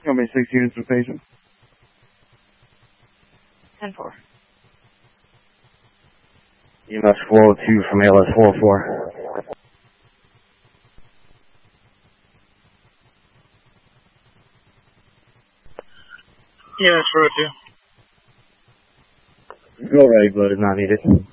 How many 6 units per patient? 10-4. EMS 402 from ALS 404. EMS 402. Go ready, blood is not needed.